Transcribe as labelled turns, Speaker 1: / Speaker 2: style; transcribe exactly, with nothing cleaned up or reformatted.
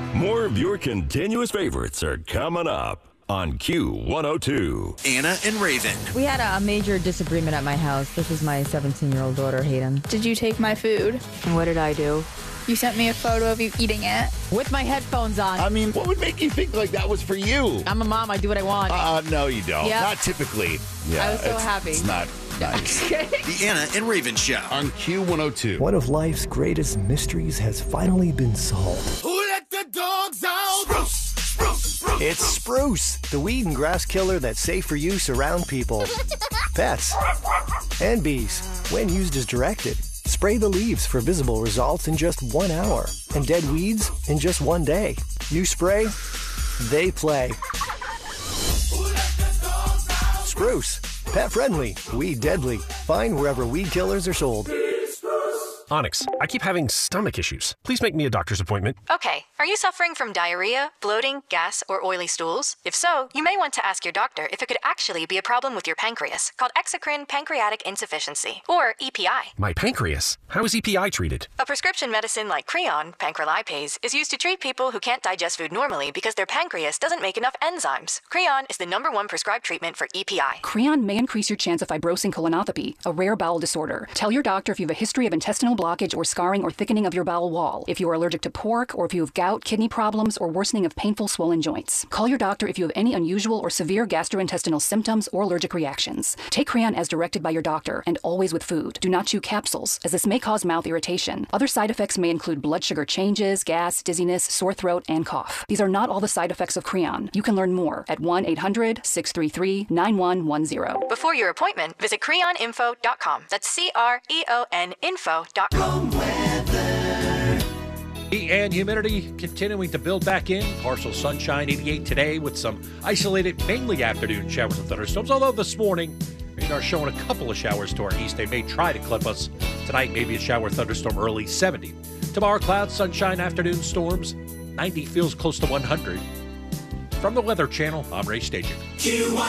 Speaker 1: More of your continuous favorites are coming up on Q one oh two.
Speaker 2: Anna and Raven.
Speaker 3: We had a major disagreement at my house. This is my seventeen-year-old daughter, Hayden.
Speaker 4: Did you take my food?
Speaker 3: And what did I do?
Speaker 4: You sent me a photo of you eating it.
Speaker 3: With my headphones on.
Speaker 5: I mean, what would make you think like that was for you?
Speaker 3: I'm a mom. I do what I want.
Speaker 5: Uh, no, you don't.
Speaker 3: Yep.
Speaker 5: Not typically. Yeah,
Speaker 3: I was so
Speaker 5: it's,
Speaker 3: happy.
Speaker 5: It's not nice.
Speaker 2: The Anna and Raven Show.
Speaker 5: On Q one oh two.
Speaker 6: One of life's greatest mysteries has finally been solved.
Speaker 7: Who let the dogs out? Spruce, spruce, spruce.
Speaker 6: It's Spruce, the weed and grass killer that's safe for use around people, pets, and bees. When used as directed, spray the leaves for visible results in just one hour, and dead weeds in just one day. You spray, they play. Spruce, pet friendly, weed deadly. Find wherever weed killers are sold.
Speaker 8: Onyx, I keep having stomach issues. Please make me a doctor's appointment.
Speaker 9: Okay, are you suffering from diarrhea, bloating, gas, or oily stools? If so, you may want to ask your doctor if it could actually be a problem with your pancreas, called exocrine pancreatic insufficiency, or E P I.
Speaker 8: My pancreas? How is E P I treated?
Speaker 9: A prescription medicine like Creon, pancrelipase, is used to treat people who can't digest food normally because their pancreas doesn't make enough enzymes. Creon is the number one prescribed treatment for E P I.
Speaker 10: Creon may increase your chance of fibrosing colonopathy, a rare bowel disorder. Tell your doctor if you have a history of intestinal blockage or scarring or thickening of your bowel wall, if you are allergic to pork, or if you have gout, kidney problems, or worsening of painful swollen joints. Call your doctor if you have any unusual or severe gastrointestinal symptoms or allergic reactions. Take Creon as directed by your doctor, and always with food. Do not chew capsules, as this may cause mouth irritation. Other side effects may include blood sugar changes, gas, dizziness, sore throat, and cough. These are not all the side effects of Creon. You can learn more at one eight hundred, six three three, nine one one zero.
Speaker 9: Before your appointment, visit creon info dot com. That's C R E O N info dot com.
Speaker 11: And humidity continuing to build back in. Partial sunshine, eighty-eight today with some isolated, mainly afternoon showers and thunderstorms. Although this morning, radar showing a couple of showers to our east. They may try to clip us tonight. Maybe a shower thunderstorm early, seventy. Tomorrow, clouds, sunshine, afternoon storms. ninety feels close to one hundred. From the Weather Channel, I'm Ray Stajan.